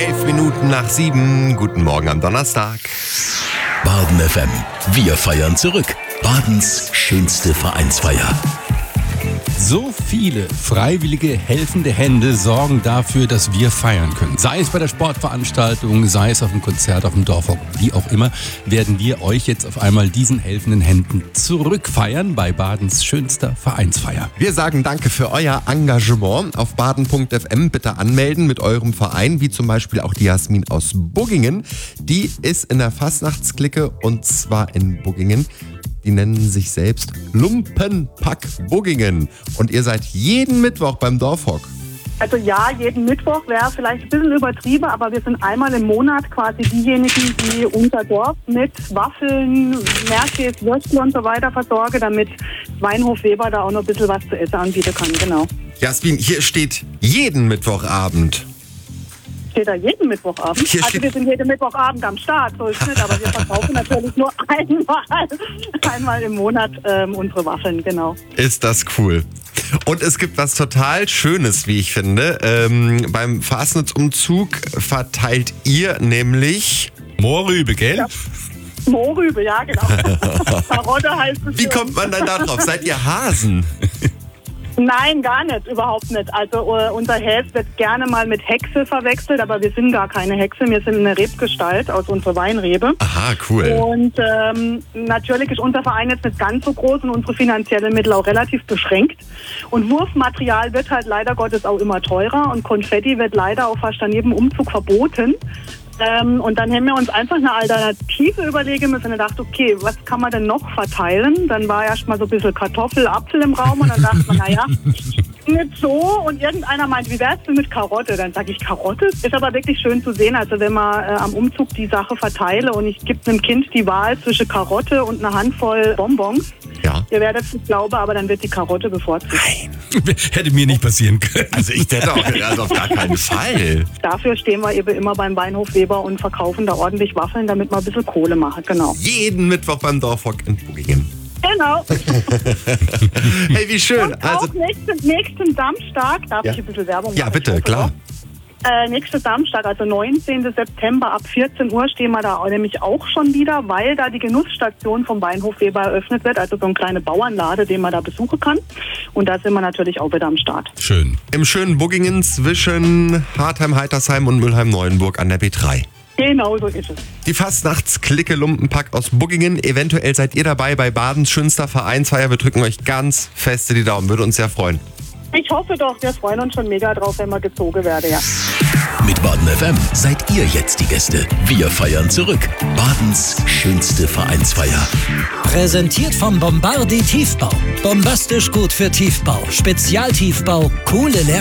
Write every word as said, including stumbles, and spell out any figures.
Elf Minuten nach sieben. Guten Morgen am Donnerstag. Baden F M. Wir feiern zurück. Badens schönste Vereinsfeier. So viele freiwillige, helfende Hände sorgen dafür, dass wir feiern können. Sei es bei der Sportveranstaltung, sei es auf dem Konzert, auf dem Dorfhof, wie auch immer, werden wir euch jetzt auf einmal diesen helfenden Händen zurückfeiern bei Badens schönster Vereinsfeier. Wir sagen danke für euer Engagement. Auf baden punkt f m bitte anmelden mit eurem Verein, wie zum Beispiel auch die Jasmin aus Buggingen. Die ist in der Fastnachtsklicke und zwar in Buggingen. Die nennen sich selbst Lumpenpack Buggingen. Und ihr seid jeden Mittwoch beim Dorfhock. Also ja, jeden Mittwoch wäre vielleicht ein bisschen übertrieben, aber wir sind einmal im Monat quasi diejenigen, die unser Dorf mit Waffeln, Märkis, Würstel und so weiter versorgen, damit Weinhof Weber da auch noch ein bisschen was zu essen anbieten kann, genau. Jasmin, hier steht jeden Mittwochabend. Steht da jeden Mittwochabend? Hier also wir sind jeden Mittwochabend am Start, so ist es nicht, aber wir verkaufen natürlich nur einmal, einmal im Monat ähm, unsere Waffeln, genau. Ist das cool. Und es gibt was total Schönes, wie ich finde. Ähm, beim Fastnachtsumzug verteilt ihr nämlich Mohrrübe, gell? Ja. Mohrrübe, ja genau. Karotte heißt es. Wie kommt man dann da drauf? Seid ihr Hasen? Nein, gar nicht, überhaupt nicht. Also uh, unser Häs wird gerne mal mit Hexe verwechselt, aber wir sind gar keine Hexe. Wir sind eine Rebgestalt aus unserer Weinrebe. Aha, cool. Und ähm, natürlich ist unser Verein jetzt nicht ganz so groß und unsere finanziellen Mittel auch relativ beschränkt. Und Wurfmaterial wird halt leider Gottes auch immer teurer und Konfetti wird leider auch fast an jedem Umzug verboten. Ähm, und dann haben wir uns einfach eine Alternative überlegen müssen und gedacht, okay, was kann man denn noch verteilen? Dann war erst mal so ein bisschen Kartoffel, Apfel im Raum und dann dachte man, naja, nicht so. Und irgendeiner meint, wie wär's denn mit Karotte? Dann sage ich, Karotte? Ist aber wirklich schön zu sehen, also wenn man äh, am Umzug die Sache verteile und ich gebe einem Kind die Wahl zwischen Karotte und einer Handvoll Bonbons. Ja. Ihr werdet es nicht glauben, aber dann wird die Karotte bevorzugt. Nein. Hätte mir nicht passieren können. Also ich hätte auch also auf gar keinen Fall. Dafür stehen wir eben immer beim Weinhof Weber und verkaufen da ordentlich Waffeln, damit wir ein bisschen Kohle machen, genau. Jeden Mittwoch beim Dorfhock in Buggingen. Genau. Hey, wie schön. Und Also auch nächsten, nächsten Samstag, darf Ja. ich ein bisschen Werbung Ja, machen? bitte, Ich hoffe klar. doch. Äh, nächsten Samstag, also neunzehnten September ab vierzehn Uhr stehen wir da nämlich auch schon wieder, weil da die Genussstation vom Weinhof Weber eröffnet wird, also so ein kleiner Bauernlade, den man da besuchen kann. Und da sind wir natürlich auch wieder am Start. Schön. im schönen Buggingen zwischen Hartheim, Heitersheim und Mülheim-Neuenburg an der B drei. Genau so ist es. Die Fastnachtsklicke Lumpenpack aus Buggingen. Eventuell seid ihr dabei bei Badens schönster Vereinsfeier. Wir drücken euch ganz feste die Daumen. Würde uns sehr freuen. Ich hoffe doch, wir freuen uns schon mega drauf, wenn wir gezogen werden, ja. Mit Baden F M seid ihr jetzt die Gäste. Wir feiern zurück. Badens schönste Vereinsfeier. Präsentiert vom Bombardi Tiefbau. Bombastisch gut für Tiefbau. Spezialtiefbau, coole Leer